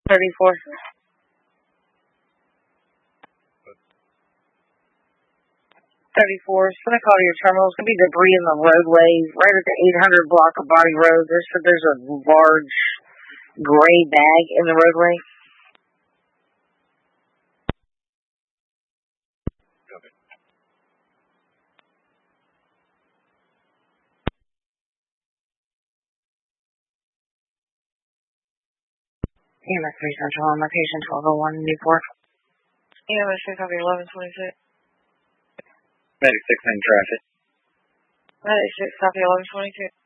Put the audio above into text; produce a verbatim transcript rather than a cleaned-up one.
thirty-four. thirty-four. It's going to call your terminal. It's going to be debris in the roadway right at the eight hundred block of Body Road. There's, there's a large gray bag in the roadway. Copy. E M S three Central on location twelve oh one Newport. E M S three copy eleven twenty-six. Medic six in traffic. Medic six copy eleven twenty-two.